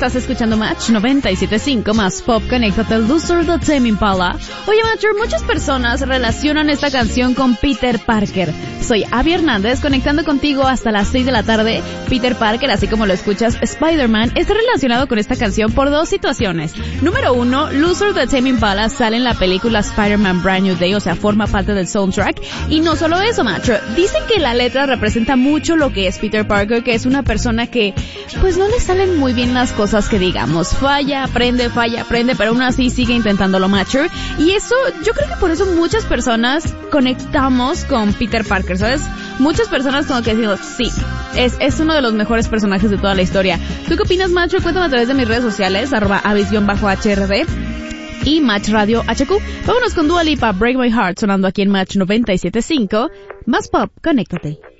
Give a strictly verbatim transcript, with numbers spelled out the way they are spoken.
Estás escuchando Match noventa y siete punto cinco más Pop. Conéctate, Loser de Tame Impala. Oye, Matcher, muchas personas relacionan esta canción con Peter Parker. Soy Abby Hernández, conectando contigo hasta las seis de la tarde. Peter Parker, así como lo escuchas, Spider-Man, está relacionado con esta canción por dos situaciones. Número uno, Loser de Tame Impala sale en la película Spider-Man Brand New Day, o sea, forma parte del soundtrack. Y no solo eso, Matcher, dicen que la letra representa mucho lo que es Peter Parker, que es una persona que, pues no le salen muy bien las cosas que digamos. Falla, aprende, falla, aprende, pero aún así sigue intentándolo, Matcher. Y eso, yo creo que por eso muchas personas conectamos con Peter Parker, ¿sabes? Muchas personas como que decimos, sí, es, es uno de los mejores personajes de toda la historia. ¿Tú qué opinas, Matcher? Cuéntame a través de mis redes sociales, arroba avis-H R D y Match Radio H Q. Vámonos con Dua Lipa, Break My Heart, sonando aquí en Match noventa y siete punto cinco. Más Pop, conéctate.